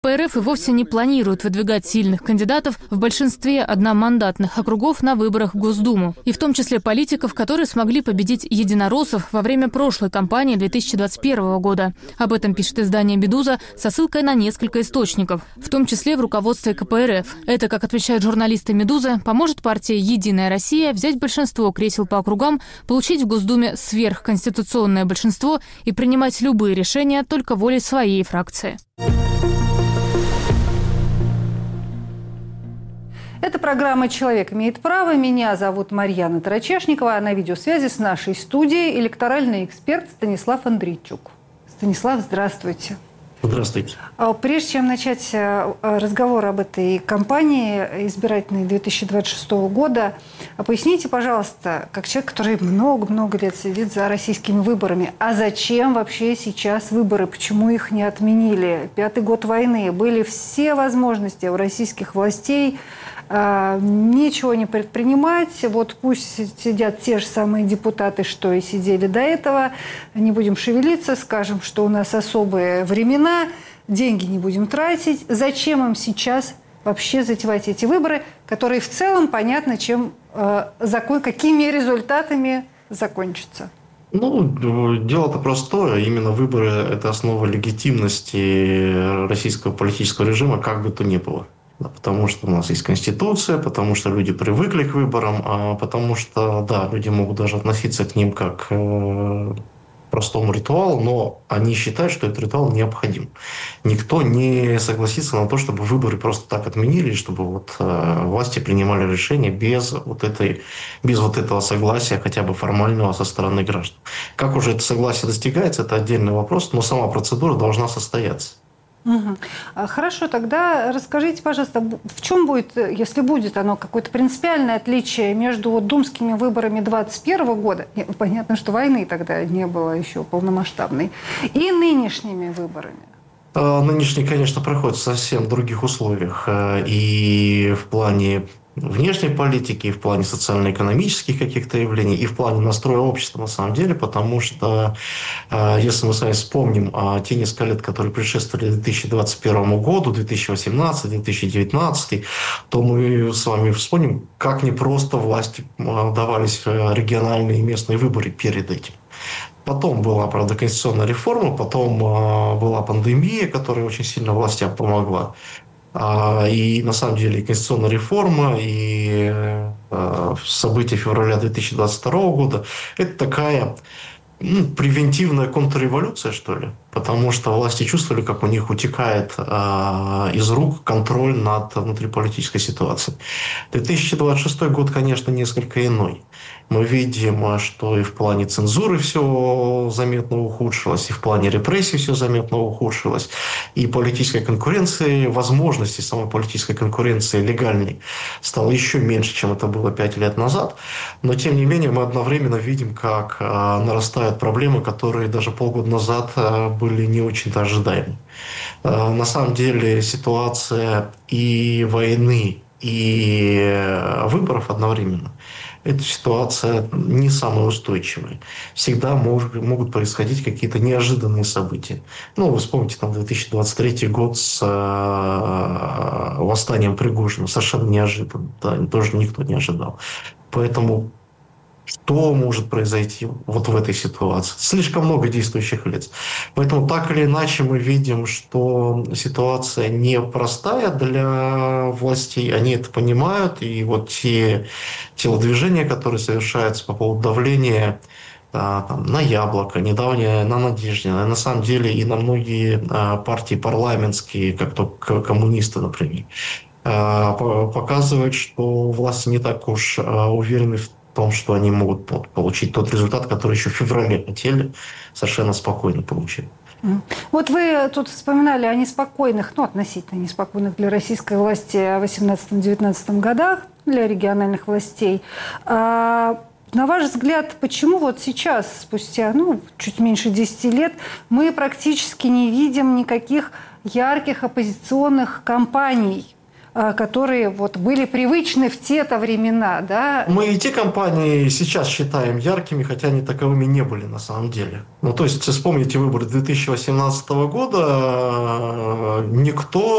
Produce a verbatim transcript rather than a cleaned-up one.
КПРФ и вовсе не планирует выдвигать сильных кандидатов в большинстве одномандатных округов на выборах в Госдуму. И в том числе политиков, которые смогли победить единороссов во время прошлой кампании две тысячи двадцать первого года. Об этом пишет издание «Медуза» со ссылкой на несколько источников, в том числе в руководстве КПРФ. Это, как отвечают журналисты «Медузы», поможет партии «Единая Россия» взять большинство кресел по округам, получить в Госдуме сверхконституционное большинство и принимать любые решения только волей своей фракции. Это программа «Человек имеет право». Меня зовут Марьяна Тарачешникова, а на видеосвязи с нашей студией электоральный эксперт Станислав Андрейчук. Станислав, здравствуйте. Здравствуйте. Прежде чем начать разговор об этой кампании избирательной две тысячи двадцать шестого года, поясните, пожалуйста, как человек, который много-много лет следит за российскими выборами, а зачем вообще сейчас выборы, почему их не отменили? Пятый год войны, были все возможности у российских властей ничего не предпринимать. Вот пусть сидят те же самые депутаты, что и сидели до этого. Не будем шевелиться, скажем, что у нас особые времена, деньги не будем тратить. Зачем им сейчас вообще затевать эти выборы, которые в целом понятно, чем, э, закон, какими результатами закончатся? Ну, дело-то простое. Именно выборы – это основа легитимности российского политического режима, как бы то ни было. Потому что у нас есть Конституция, потому что люди привыкли к выборам, а потому что, да, люди могут даже относиться к ним как к простому ритуалу, но они считают, что этот ритуал необходим. Никто не согласится на то, чтобы выборы просто так отменили, чтобы вот э, власти принимали решения без вот этой, без вот этого согласия, хотя бы формального со стороны граждан. Как уже это согласие достигается, это отдельный вопрос, но сама процедура должна состояться. Угу. Хорошо, тогда расскажите, пожалуйста, в чем будет, если будет оно, какое-то принципиальное отличие между вот думскими выборами двадцать первого года, понятно, что войны тогда не было еще полномасштабной, и нынешними выборами? Нынешние, конечно, проходят в совсем других условиях. И в плане внешней политики, и в плане социально-экономических каких-то явлений, и в плане настроя общества на самом деле, потому что, если мы с вами вспомним те несколько лет, которые предшествовали две тысячи двадцать первому году, две тысячи восемнадцатый, две тысячи девятнадцатый, то мы с вами вспомним, как непросто власти давались региональные и местные выборы перед этим. Потом была, правда, конституционная реформа, потом была пандемия, которая очень сильно властям помогла. И на самом деле и конституционная реформа, и события февраля две тысячи двадцать второго года – это такая ну, превентивная контрреволюция, что ли. Потому что власти чувствовали, как у них утекает из рук контроль над внутриполитической ситуацией. две тысячи двадцать шестой год, конечно, несколько иной. Мы видим, что и в плане цензуры все заметно ухудшилось, и в плане репрессий все заметно ухудшилось, и политической конкуренции, возможности самой политической конкуренции легальной стало еще меньше, чем это было пять лет назад. Но, тем не менее, мы одновременно видим, как нарастают проблемы, которые даже полгода назад были не очень-то ожидаемы. На самом деле ситуация и войны, и выборов одновременно – эта ситуация не самая устойчивая. Всегда мож, могут происходить какие-то неожиданные события. Ну, вы вспомните там две тысячи двадцать третий год с э, восстанием Пригожина. Совершенно неожиданно. Да, тоже никто не ожидал. Поэтому что может произойти вот в этой ситуации? Слишком много действующих лиц. Поэтому так или иначе мы видим, что ситуация непростая для властей. Они это понимают. И вот те телодвижения, которые совершаются по поводу давления да, там, на Яблоко, недавнее на Надеждина, на самом деле и на многие а, партии парламентские, как то коммунисты, например, а, показывают, что власти не так уж а, уверены в в том, что они могут получить тот результат, который еще в феврале хотели, совершенно спокойно получили. Вот вы тут вспоминали о неспокойных, ну, относительно неспокойных для российской власти в восемнадцатом-девятнадцатом годах, для региональных властей. А, на ваш взгляд, почему вот сейчас, спустя ну, чуть меньше десяти лет, мы практически не видим никаких ярких оппозиционных кампаний? которые вот были привычны в те-то времена, да? Мы и те компании сейчас считаем яркими, хотя они таковыми не были на самом деле. Ну, то есть, вспомните выборы две тысячи восемнадцатого года, никто